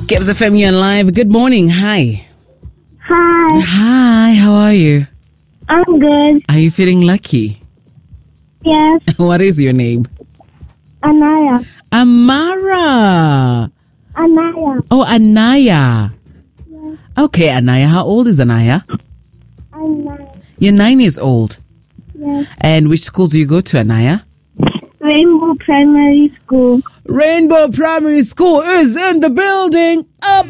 Gibbs FM, you're live. Good morning. Hi. Hi. Hi, how are you? I'm good. Are you feeling lucky? Yes. What is your name? Anaya. Amara. Anaya. Oh, Anaya. Yes. Okay, Anaya. How old is Anaya? I'm 9. You're 9 years old. Yes. And which school do you go to, Anaya? Rainbow Primary School. Rainbow Primary School is in the building. Up.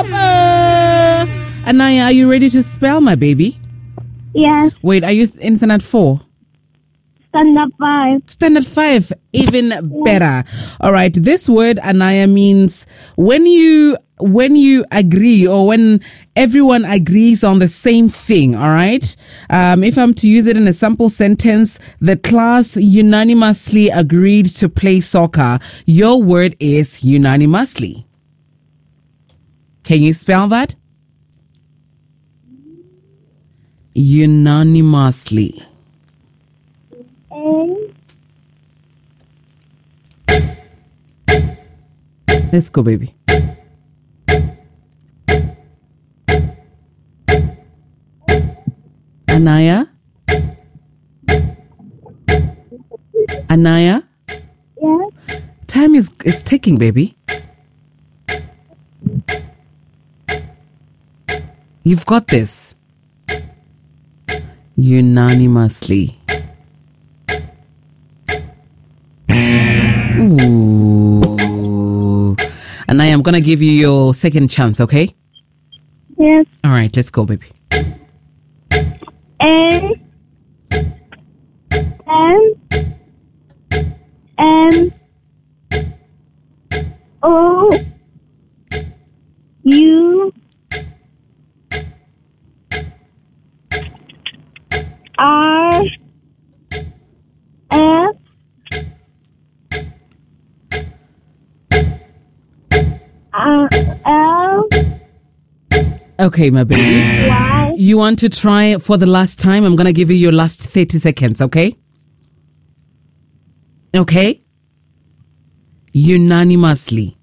Anaya, are you ready to spell, my baby? Yes. Wait, are you in standard 4? Standard 5. Standard 5, even better. All right, this word, Anaya, means when you agree or when everyone agrees on the same thing, all right? If I'm to use it in a sample sentence, the class unanimously agreed to play soccer. Your word is unanimously. Can you spell that? Unanimously. Let's go, baby. Anaya? Anaya? Yes. Time is ticking, baby. You've got this. Unanimously. Ooh. Anaya, I'm going to give you your second chance, okay? Yes. All right, let's go, baby. Okay, my baby. Why? You want to try for the last time? I'm going to give you your last 30 seconds, okay? Okay? Unanimously.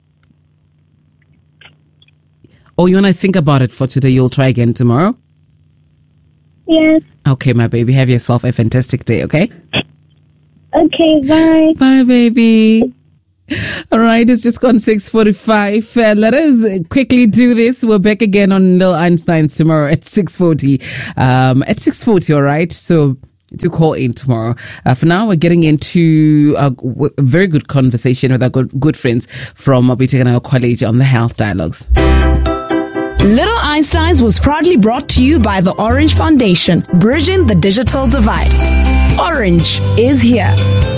Or you want to think about it for today? You'll try again tomorrow? Yes. Okay, my baby. Have yourself a fantastic day, okay? Okay, bye. Bye, baby. All right, it's just gone 6:45. Let us quickly do this. We're back again on Lil Einsteins tomorrow at 6:40. At 6:40, all right? So to call in tomorrow. For now, we're getting into a very good conversation with our good friends from Obitekanalo College on the Health Dialogues. Little Einsteins was proudly brought to you by the Orange Foundation, bridging the digital divide. Orange is here.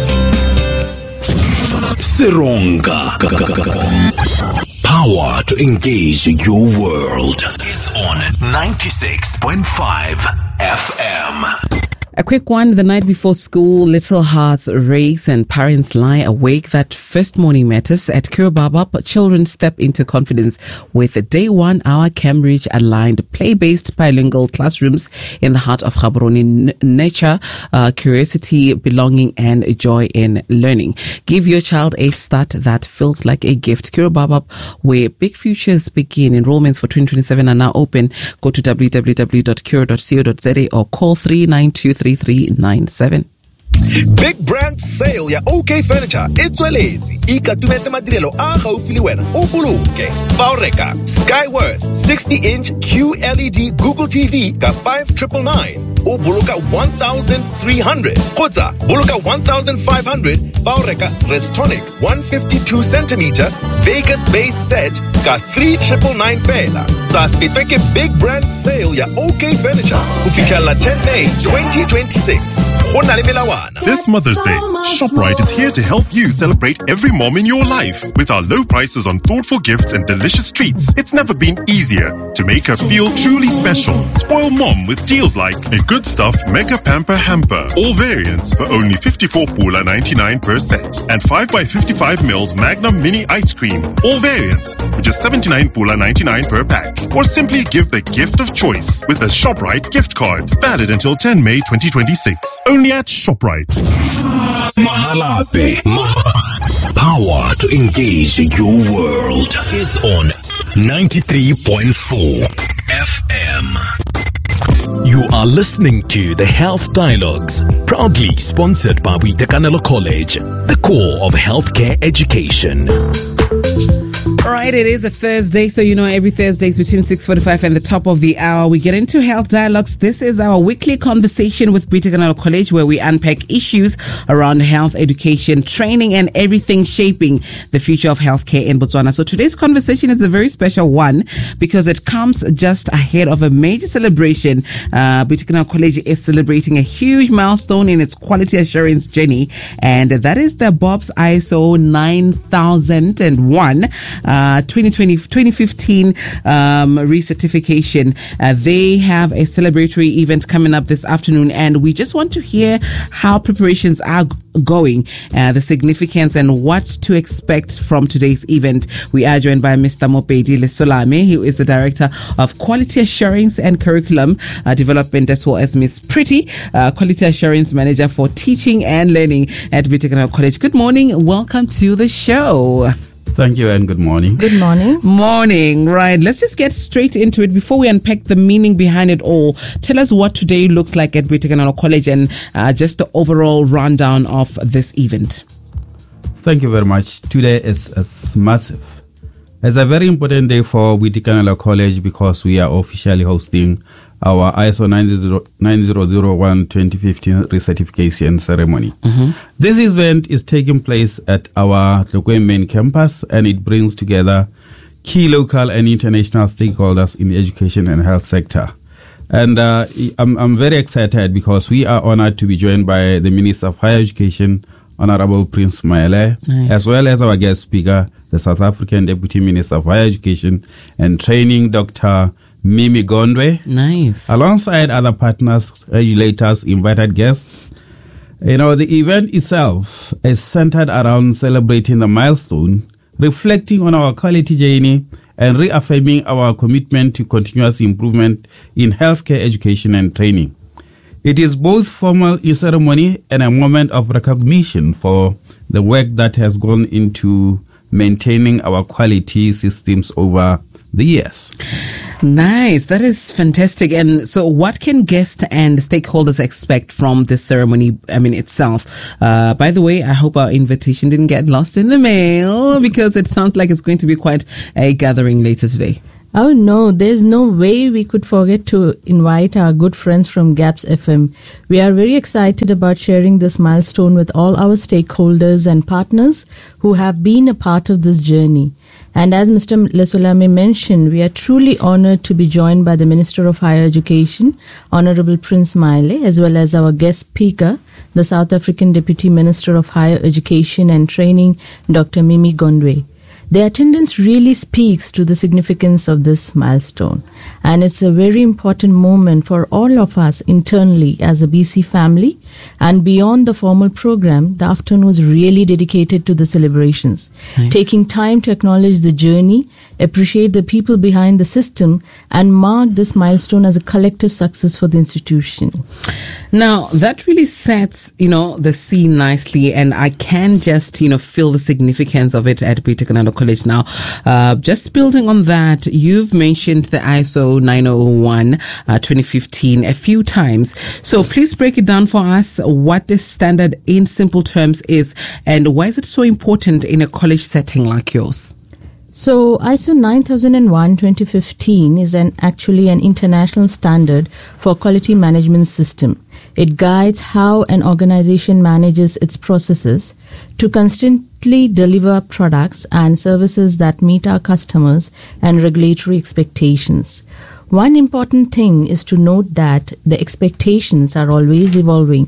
Seronga. Power to engage your world is on 96.5 FM. A quick one. The night before school, little hearts race and parents lie awake. That first morning matters. At Kiribaba, children step into confidence with day 1 hour Cambridge aligned play-based bilingual classrooms in the heart of Gaborone. Nature, curiosity, belonging, and joy in learning. Give your child a start that feels like a gift. Kiribaba, where big futures begin. Enrollments for 2027 are now open. Go to www.kiro.co.za or call 3923397. Big brand sale ya OK Furniture e tsweletse ikatumetse madirelo a gaufi le wena o boloke fa o reka Skyworth 60-inch QLED Google TV ka 5,999 o boloka 1,300 kgotsa boloka 1,500 fa o reka Restonic 152cm Vegas base set ka 3,999 fela sa fetwe ke big brand sale ya OK Furniture go fitlhela 10 May 2026 go na le melawana. This Mother's Day, ShopRite is here to help you celebrate every mom in your life. With our low prices on thoughtful gifts and delicious treats, it's never been easier to make her feel truly special. Spoil mom with deals like a Good Stuff Mega Pamper Hamper, all variants for only 54 pula 99 per set, and 5x55 mils Magnum Mini Ice Cream, all variants for just 79 pula 99 per pack. Or simply give the gift of choice with a ShopRite gift card, valid until 10 May 2026. Only at ShopRite. Mahalape. Power to engage your world is on 93.4 FM. You are listening to the Health Dialogues, proudly sponsored by Witekanelo College, the core of healthcare education. All right, it is a Thursday, so you know every Thursday is between 6:45 and the top of the hour. We get into Health Dialogues. This is our weekly conversation with Witekanelo College, where we unpack issues around health, education, training, and everything shaping the future of healthcare in Botswana. So today's conversation is a very special one because it comes just ahead of a major celebration. Witekanelo College is celebrating a huge milestone in its quality assurance journey, and that is the BOPS ISO 9001 2015 recertification. They have a celebratory event coming up this afternoon, and we just want to hear how preparations are going, the significance, and what to expect from today's event. We are joined by Mr. Mopedi Lesolame, who is the Director of Quality Assurance and Curriculum Development, as well as Miss Pretty, Quality Assurance Manager for Teaching and Learning at Witekanelo College. Good morning. Welcome to the show. Thank you and good morning. Good morning. Morning. Right. Let's just get straight into it. Before we unpack the meaning behind it all, tell us what today looks like at Witekanelo College and just the overall rundown of this event. Thank you very much. Today is massive. It's a very important day for Witekanelo College because we are officially hosting our ISO 9001 2015 recertification ceremony. Mm-hmm. This event is taking place at our Tlokwe main campus, and it brings together key local and international stakeholders in the education and health sector. And I'm very excited because we are honored to be joined by the Minister of Higher Education, Honorable Prince Maele, nice, as well as our guest speaker, the South African Deputy Minister of Higher Education and Training, Dr. Mimi Gondwe. Nice. Alongside other partners, regulators, invited guests. You know, the event itself is centered around celebrating the milestone, reflecting on our quality journey, and reaffirming our commitment to continuous improvement in healthcare education and training. It is both formal ceremony and a moment of recognition for the work that has gone into maintaining our quality systems over the years. Nice. That is fantastic. And so what can guests and stakeholders expect from this ceremony, itself? By the way, I hope our invitation didn't get lost in the mail because it sounds like it's going to be quite a gathering later today. Oh no, there's no way we could forget to invite our good friends from GAPS FM. We are very excited about sharing this milestone with all our stakeholders and partners who have been a part of this journey. And as Mr. Lesolame mentioned, we are truly honored to be joined by the Minister of Higher Education, Honorable Prince Maele, as well as our guest speaker, the South African Deputy Minister of Higher Education and Training, Dr. Mimi Gondwe. The attendance really speaks to the significance of this milestone, and it's a very important moment for all of us internally as a BC family. And beyond the formal program, the afternoon was really dedicated to the celebrations, nice, taking time to acknowledge the journey, appreciate the people behind the system, and mark this milestone as a collective success for the institution. Now, that really sets, the scene nicely, and I can just, feel the significance of it at Witekanelo College now. Just building on that, you've mentioned the ISO 901 2015 a few times. So please break it down for us what this standard in simple terms is, and why is it so important in a college setting like yours? So ISO 9001 2015 is actually an international standard for quality management system. It guides how an organization manages its processes to constantly deliver products and services that meet our customers and regulatory expectations. One important thing is to note that the expectations are always evolving,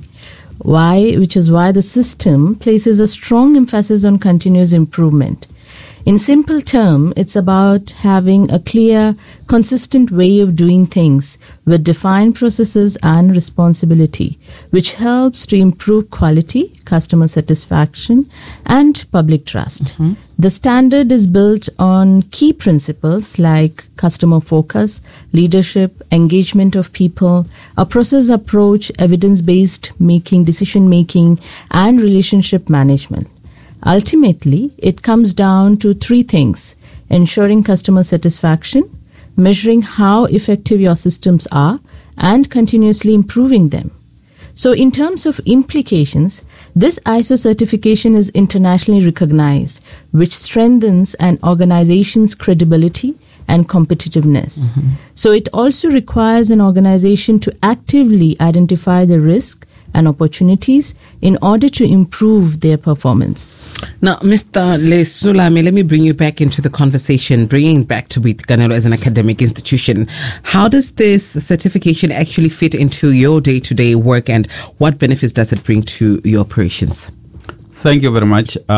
which is why the system places a strong emphasis on continuous improvement. In simple terms, it's about having a clear, consistent way of doing things with defined processes and responsibility, which helps to improve quality, customer satisfaction, and public trust. Mm-hmm. The standard is built on key principles like customer focus, leadership, engagement of people, a process approach, evidence-based decision-making, and relationship management. Ultimately, it comes down to three things: ensuring customer satisfaction, measuring how effective your systems are, and continuously improving them. So in terms of implications, this ISO certification is internationally recognized, which strengthens an organization's credibility and competitiveness. So it also requires an organization to actively identify the risk and opportunities in order to improve their performance. Now, Mr. Lesulame, let me bring you back into the conversation, bringing back to Boitekanelo as an academic institution. How does this certification actually fit into your day-to-day work, and what benefits does it bring to your operations? Thank you very much. As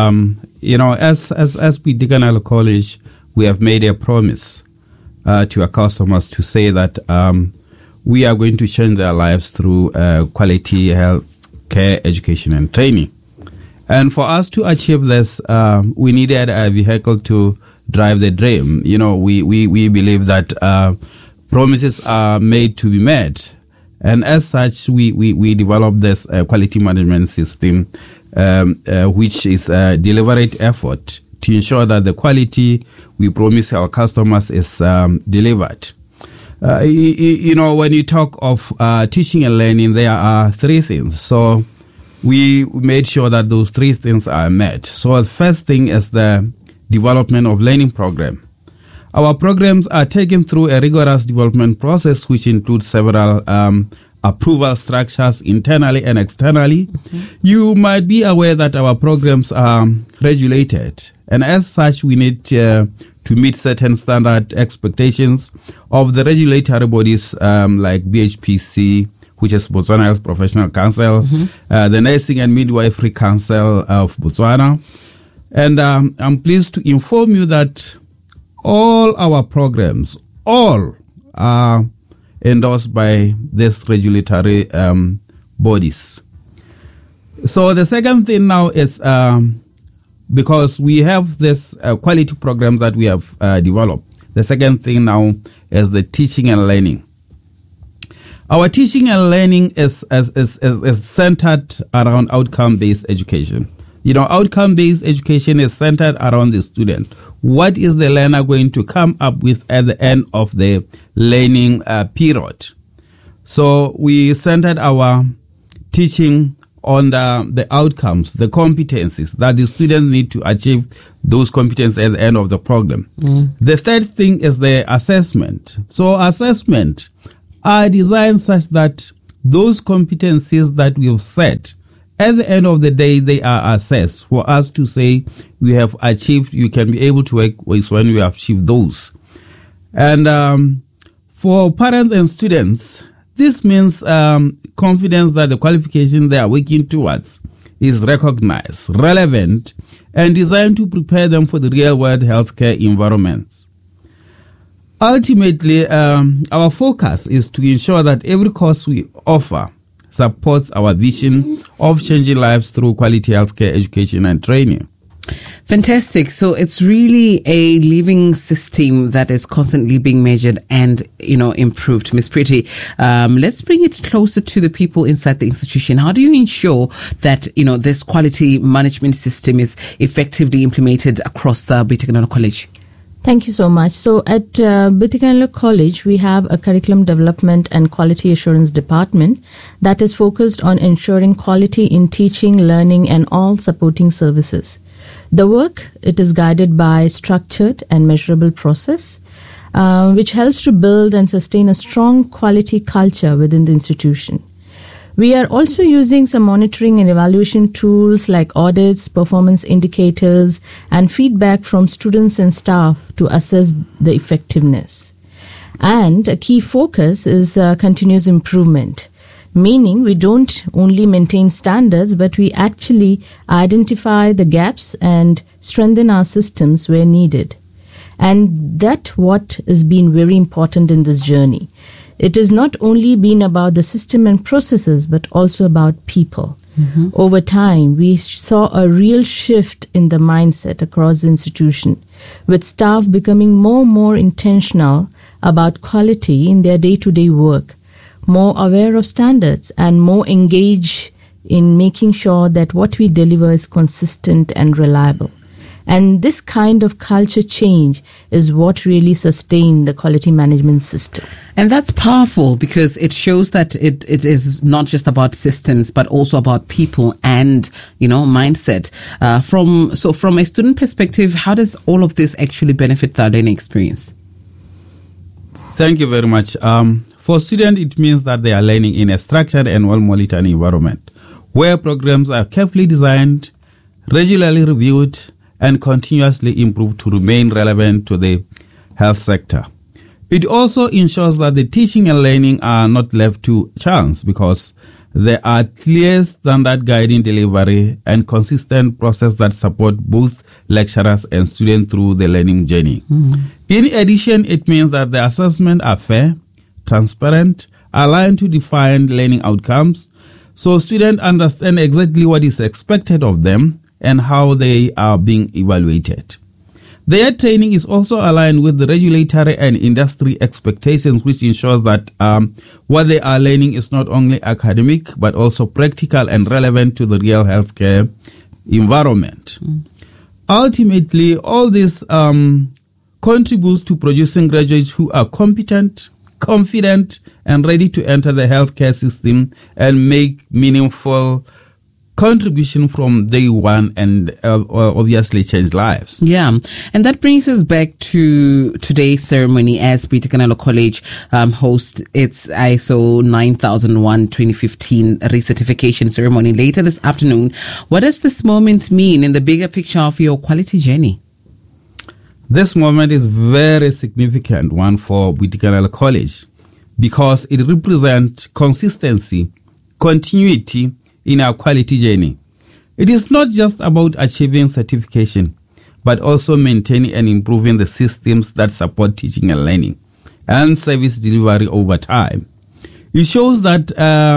Boitekanelo College, we have made a promise to our customers to say that we are going to change their lives through quality health care, education, and training. And for us to achieve this, we needed a vehicle to drive the dream. We believe that promises are made to be met. And as such, we developed this quality management system, which is a deliberate effort to ensure that the quality we promise our customers is delivered. When you talk of teaching and learning, there are three things. So we made sure that those three things are met. So the first thing is the development of learning program. Our programs are taken through a rigorous development process, which includes several approval structures internally and externally. You might be aware that our programs are regulated, and as such, we need to meet certain standard expectations of the regulatory bodies like BHPC, which is Botswana Health Professional Council, the Nursing and Midwifery Council of Botswana. And I'm pleased to inform you that all our programs, all are endorsed by these regulatory bodies. So the second thing now is because we have this quality programs that we have developed. The second thing now is the teaching and learning. Our teaching and learning is centered around outcome-based education. Outcome-based education is centered around the student. What is the learner going to come up with at the end of the learning period? So we centered our teaching on the outcomes, the competencies that the students need to achieve those competencies at the end of the program. The third thing is the assessment. So assessment are designed such that those competencies that we have set, at the end of the day, they are assessed for us to say we have achieved, you can be able to work with when we have achieved those. And for parents and students, this means confidence that the qualification they are working towards is recognized, relevant, and designed to prepare them for the real-world healthcare environments. Ultimately, our focus is to ensure that every course we offer supports our vision of changing lives through quality healthcare education and training. Fantastic. So it's really a living system that is constantly being measured and, improved. Ms. Pretty, let's bring it closer to the people inside the institution. How do you ensure that, this quality management system is effectively implemented across Boitekanelo College? Thank you so much. So at Boitekanelo College, we have a curriculum development and quality assurance department that is focused on ensuring quality in teaching, learning, and all supporting services. The work, it is guided by structured and measurable process, which helps to build and sustain a strong quality culture within the institution. We are also using some monitoring and evaluation tools like audits, performance indicators, and feedback from students and staff to assess the effectiveness. And a key focus is continuous improvement, meaning we don't only maintain standards, but we actually identify the gaps and strengthen our systems where needed. And that's what has been very important in this journey. It has not only been about the system and processes, but also about people. Over time, we saw a real shift in the mindset across the institution, with staff becoming more intentional about quality in their day-to-day work, more aware of standards, and more engaged in making sure that what we deliver is consistent and reliable. And this kind of culture change is what really sustains the quality management system. And that's powerful because it shows that it is not just about systems, but also about people and, mindset. From a student perspective, how does all of this actually benefit the learning experience? Thank you very much. For students, it means that they are learning in a structured and well-monitored environment where programs are carefully designed, regularly reviewed, and continuously improved to remain relevant to the health sector. It also ensures that the teaching and learning are not left to chance because there are clear standard guiding delivery and consistent process that support both lecturers and students through the learning journey. In addition, it means that the assessments are fair, transparent, aligned to defined learning outcomes, so students understand exactly what is expected of them and how they are being evaluated. Their training is also aligned with the regulatory and industry expectations, which ensures that what they are learning is not only academic, but also practical and relevant to the real healthcare environment. Ultimately, all this contributes to producing graduates who are competent, confident, and ready to enter the healthcare system and make meaningful contribution from day one and obviously change lives. Yeah, and that brings us back to today's ceremony as Bitakanelo College hosts its ISO 9001-2015 recertification ceremony later this afternoon. What does this moment mean in the bigger picture of your quality journey? This moment is very significant one for Bitakanelo College because it represents consistency, continuity in our quality journey. It is not just about achieving certification, but also maintaining and improving the systems that support teaching and learning and service delivery over time. It shows that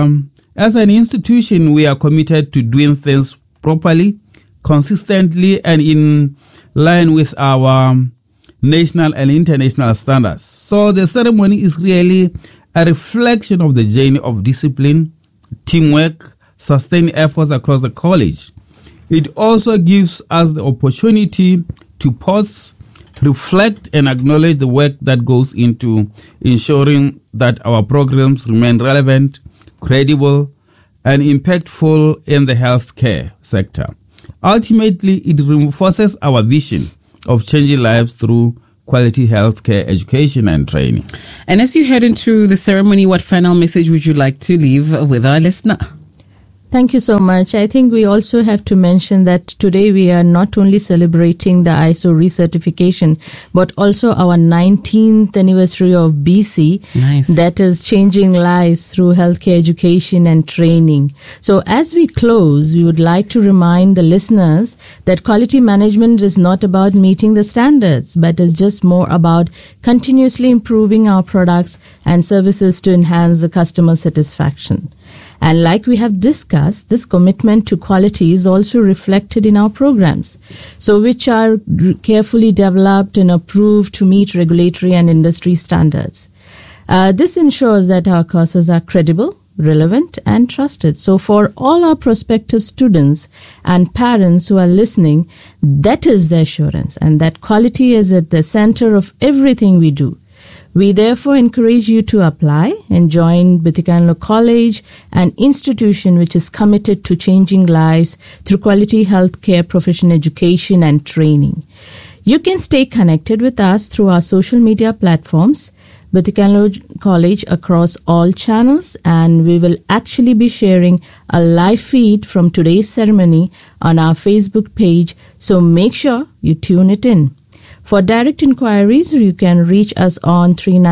as an institution, we are committed to doing things properly, consistently, and in line with our national and international standards. So the ceremony is really a reflection of the journey of discipline, teamwork, sustained efforts across the college. It also gives us the opportunity to pause, reflect, and acknowledge the work that goes into ensuring that our programs remain relevant, credible, and impactful in the healthcare sector. Ultimately, it reinforces our vision of changing lives through quality healthcare education and training. And as you head into the ceremony, what final message would you like to leave with our listener? Thank you so much. I think we also have to mention that today we are not only celebrating the ISO recertification, but also our 19th anniversary of BC. Nice. That is changing lives through healthcare education and training. So as we close, we would like to remind the listeners that quality management is not about meeting the standards, but is just more about continuously improving our products and services to enhance the customer satisfaction. And like we have discussed, this commitment to quality is also reflected in our programs, so which are carefully developed and approved to meet regulatory and industry standards. This ensures that our courses are credible, relevant, and trusted. So for all our prospective students and parents who are listening, that is the assurance, and that quality is at the center of everything we do. We therefore encourage you to apply and join Bitakanelo College, an institution which is committed to changing lives through quality healthcare professional education and training. You can stay connected with us through our social media platforms, Bitakanelo College across all channels, and we will actually be sharing a live feed from today's ceremony on our Facebook page, so make sure you tune it in. For direct inquiries, you can reach us on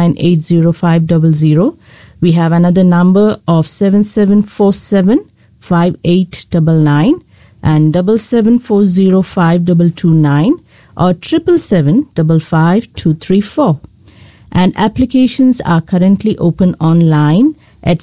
3980-500. We have another number of 7747-5899 and 7740-5229 or 777-55234. And applications are currently open online at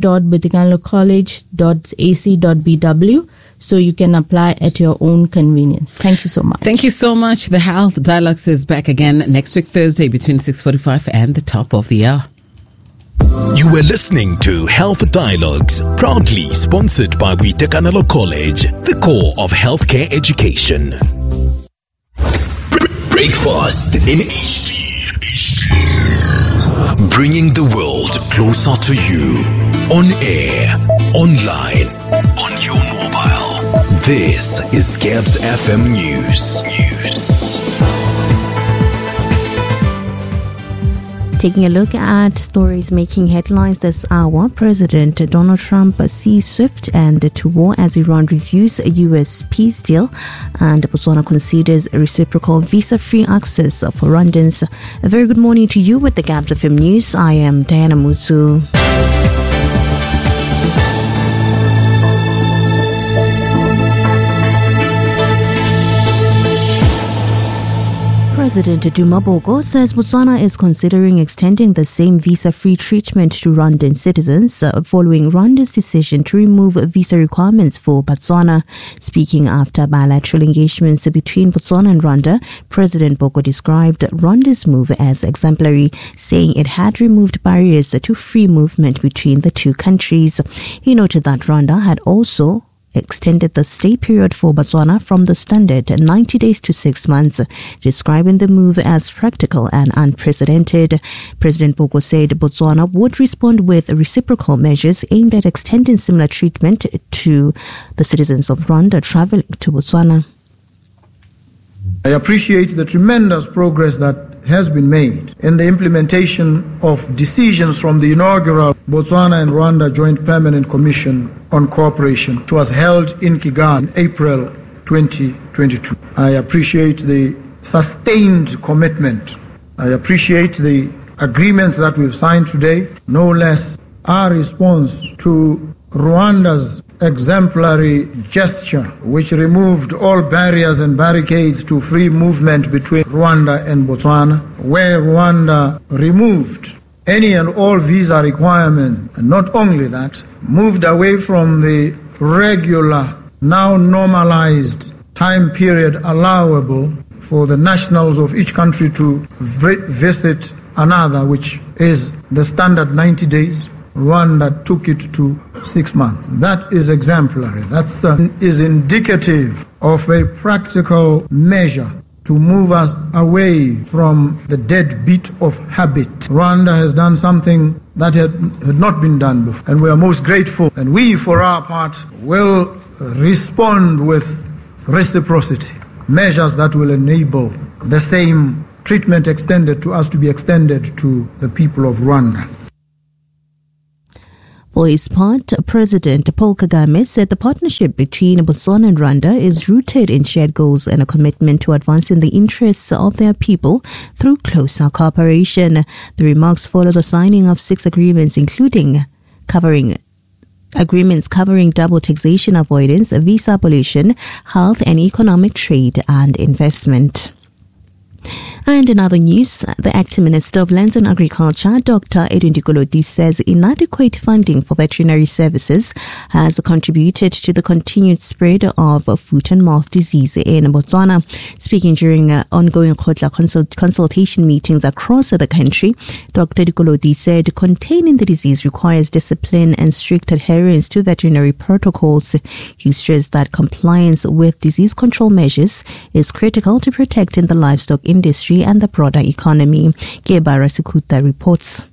stem.bitakanelo.college.ac.bw. So you can apply at your own convenience. Thank you so much. Thank you so much. The Health Dialogues is back again next week, Thursday, between 6:45 and the top of the hour. You were listening to Health Dialogues, proudly sponsored by Bitakanelo College, the core of healthcare education. Breakfast in HD. Bringing the world closer to you. On air, online, on your mobile. This is Gabs FM News. Taking a look at stories making headlines this hour, President Donald Trump sees swift end to war as Iran reviews a U.S. peace deal, and Botswana considers reciprocal visa-free access for Rwandans. A very good morning to you with the Gabs FM News. I am Diana Mutsu. President Duma Boko says Botswana is considering extending the same visa-free treatment to Rwandan citizens following Rwanda's decision to remove visa requirements for Botswana. Speaking after bilateral engagements between Botswana and Rwanda, President Boko described Rwanda's move as exemplary, saying it had removed barriers to free movement between the two countries. He noted that Rwanda had also extended the stay period for Botswana from the standard 90 days to 6 months, describing the move as practical and unprecedented. President Boko said Botswana would respond with reciprocal measures aimed at extending similar treatment to the citizens of Rwanda traveling to Botswana. I appreciate the tremendous progress that has been made in the implementation of decisions from the inaugural Botswana and Rwanda Joint Permanent Commission on Cooperation, which was held in Kigali in April 2022. I appreciate the sustained commitment. I appreciate the agreements that we've signed today, no less our response to Rwanda's exemplary gesture, which removed all barriers and barricades to free movement between Rwanda and Botswana, where Rwanda removed any and all visa requirement, and not only that, moved away from the regular, now normalized time period allowable for the nationals of each country to visit another, which is the standard 90 days. Rwanda took it to 6 months. That is exemplary. That is indicative of a practical measure to move us away from the deadbeat of habit. Rwanda has done something that had not been done before, and we are most grateful. And we, for our part, will respond with reciprocity, measures that will enable the same treatment extended to us to be extended to the people of Rwanda. For his part, President Paul Kagame said the partnership between Botswana and Rwanda is rooted in shared goals and a commitment to advancing the interests of their people through closer cooperation. The remarks follow the signing of 6 agreements, including agreements covering double taxation avoidance, visa abolition, health and economic trade and investment. And in other news, the Acting Minister of Lands and Agriculture, Dr. Edwin Dikolotti, says inadequate funding for veterinary services has contributed to the continued spread of foot and mouth disease in Botswana. Speaking during ongoing consultation meetings across the country, Dr. Dikolotti said containing the disease requires discipline and strict adherence to veterinary protocols. He stressed that compliance with disease control measures is critical to protecting the livestock industry and the broader economy. Gebara Sikuta reports.